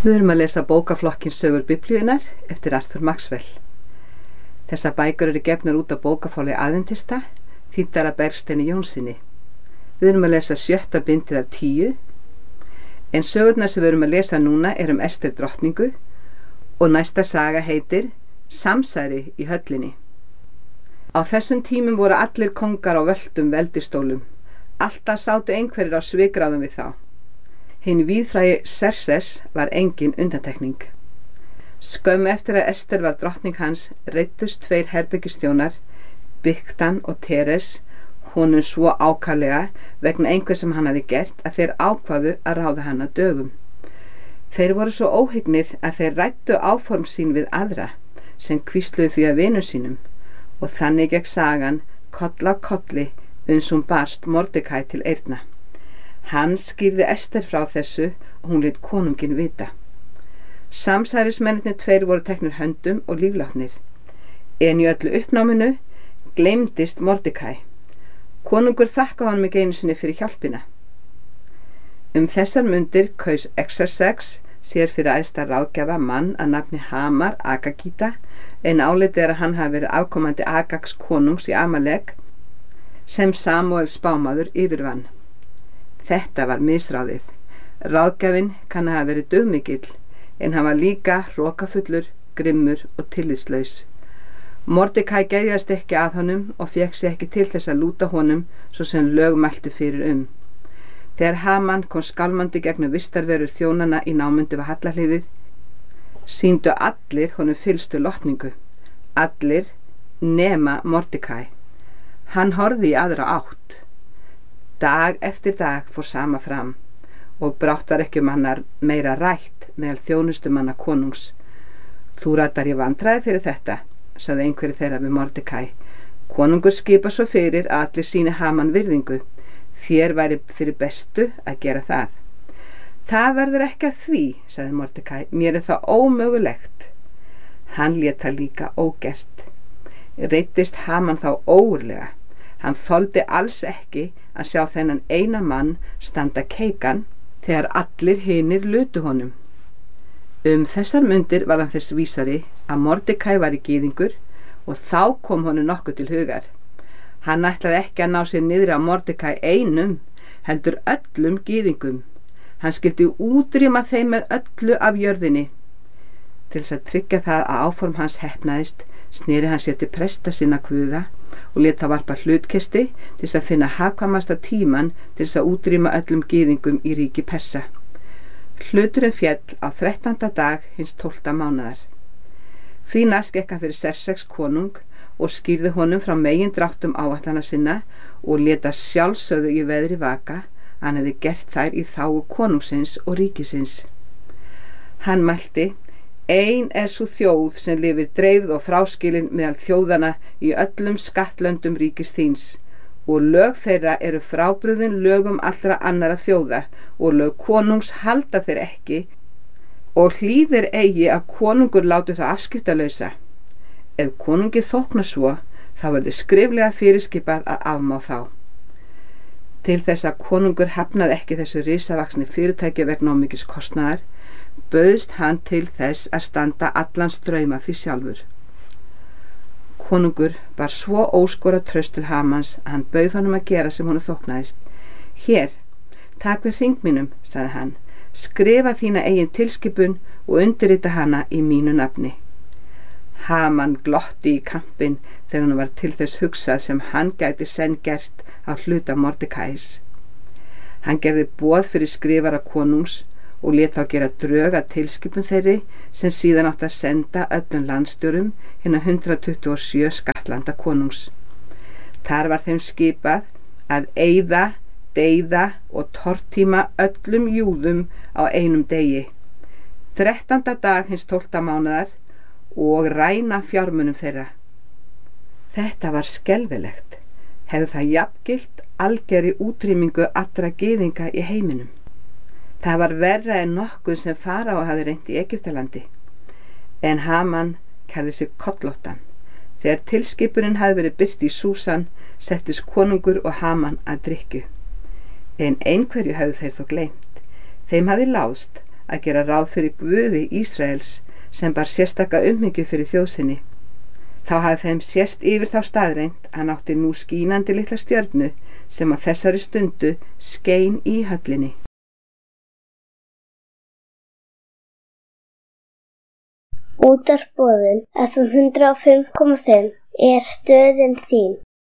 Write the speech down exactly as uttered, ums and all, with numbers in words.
Við erum að lesa bókaflokkinn Sögur Biblíunnar eftir Arthur Maxwell. Þessar bækur eru gefnar út á bókaforlagi Aðventista, þýddar af Bergsteini Jónssyni. Við erum að lesa sjötta bindið af tíu, en sögurnar sem við erum að lesa núna er um Ester drottningu og næsta saga heitir Samsæri í höllinni. Á þessum tímum voru allir kongar á völdum veldistólum. Alltaf sátu einhverjir á svigráðum við þá. Hinn víðfrægi Xerxes var engin undantekning. Skömmu eftir að Ester var drottning hans reiddust tveir herbergisþjónar, Bigtan og Teres, honum svo ákaflega vegna einhver sem hann hafði gert að þeir ákváðu að ráða hann að dögum. Þeir voru svo óhygnir að þeir ræddu áform sín við aðra sem hvísluðu því að vinum sínum og þannig gekk sagan koll af kolli uns hún barst Mordekæ til eyrna. Hann skýrði Ester frá þessu og hún lét konunginn vita. Samsærismennirnir tveir voru teknir höndum og líflátnir, en í öllu uppnáminu gleymdist Mordekæ. Konungur þakkaði honum ekki einu sinni fyrir hjálpina. Um þessar mundir kaus Xerxes sér fyrir æðsta ráðgjafa mann að nafni Hamar Agagíta, en álitið er að hann hafi verið afkomandi Agags konungs í Amalek sem Samúel spámaður yfirvann. Þetta var misráðið. Ráðgjafinn kann að hafa verið dugmikill, en hann var líka hrokafullur, grimmur og tillitslaus. Mordekæ gæðjast ekki að honum og fékk sig ekki til þess að lúta honum svo sem lög mæltu fyrir um. Þegar Haman kom skálmandi gegnum vistarverur þjónana í námundu við hallahliðið, sýndu allir honum fyllstu lotningu. Allir nema Mordekæ. Hann horfði í aðra átt. Dag eftir dag fór sama fram og brátt var ekki um hannar meira rætt meðal þjónustumanna konungs. Þú ratar í vandræði fyrir þetta, sagði einhverju þeirra við Mordekæ. Konungur skipa svo fyrir að allir sýni Haman virðingu. Þér væri fyrir bestu að gera það. Það verður ekki að því, sagði Mordekæ. Mér er það ómögulegt. Hann lét það líka ógert. Reiddist Haman þá ógurlega. Hann þoldi alls ekki að sjá þennan eina mann standa keikan þegar allir hinir lutu honum. Um þessar mundir var hann þess vísari að Mordekæ var í gyðingur og þá kom honum nokkuð til hugar. Hann ætlaði ekki að ná sér niðri á Mordekæ einum, heldur öllum gyðingum. Hann skyldi útrýma þeim með öllu af jörðinni. Til þess að tryggja það að áform hans heppnaðist, sneri hann sér til presta sinna guða og lét það varpa hlutkisti til þess að finna hagkvæmasta tíman til þess að útrýma öllum gyðingum í ríki Persa. Hluturinn féll á þrettánda dag hins tólfta mánaðar. Því næst gekk hann fyrir Xerxes konung og skýrði honum frá megindráttum áætlana sinna og lét að sjálfsögðu í veðri vaka að hann hefði gert þær í þágu konungsins og ríkisins. Hann mælti: Ein er sú þjóð sem lifir dreifð og fráskilin meðal þjóðana í öllum skattlöndum ríkis þíns og lög þeirra eru frábrugðin lögum allra annara þjóða og lög konungs halda þeir ekki og hlýðir eigi að konungur láti það afskiptalausa. Ef konungi þóknar svo, þá verður skriflega fyrirskipað að afmá þá. Til þess að konungur hafnaði ekki þessu risavaxni fyrirtæki vegna ómikils kostnaðar, bauðst hann til þess að standa allan strauma því sjálfur. Konungur var svo óskorað traust til Hamans að hann bauð honum að gera sem honum þóknaðist. Hér, tak við hring mínum, sagði hann, skrifa þína eigin tilskipun og undirrita hana í mínu nafni. Haman glotti í kampinn þegar hann var til þess hugsað sem hann gæti senn gert á hluta Mordekæs. Hann gerði boð fyrir skrifara konungs og lét þá gera drög að tilskipun þeirri sem síðan átt að senda öllum landstjórum hinna hundrað tuttugu og sjö skattlanda konungs. Þar var þeim skipað að eyða, deyða og tortíma öllum júðum á einum degi, þrettánda dag hins tólfta mánaðar, og ræna fjármunum þeirra. Þetta var skelfilegt. Hefði það jafngilt algerri útrýmingu allra gyðinga í heiminum. Það var verra en nokkuð sem Faraó hafði reynt í Egyptalandi. En Haman kærði sig kollóttan. Þegar tilskipunin hafði verið birt í Súsan, settist konungur og Haman að drykkju. En einhverju hafði þeir þó gleymt. Þeim hafði láðst að gera ráð fyrir Guði Ísraels sem bar sérstaka umhyggju fyrir þjóðsinni. Þá hafði þeim sést yfir þá staðreynd að hann átti nú skínandi litla stjörnu sem á þessari stundu skein í höllinni. Útvarp Boðun F M hundrað og fimm komma fimm er stöðin þín.